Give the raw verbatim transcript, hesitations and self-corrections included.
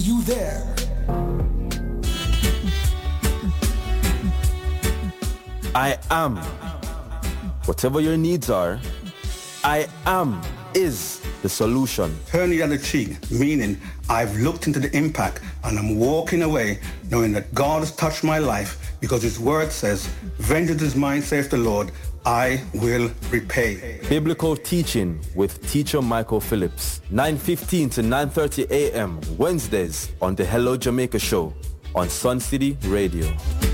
You there? I am. Whatever your needs are, I am is the solution. Turn the other cheek, meaning I've looked into the impact and I'm walking away knowing that God has touched my life because his word says, vengeance is mine, saith the Lord, I will repay. Biblical teaching with teacher Michael Phillips. nine fifteen to nine thirty a.m. Wednesdays on the Hello Jamaica Show on Sun City Radio.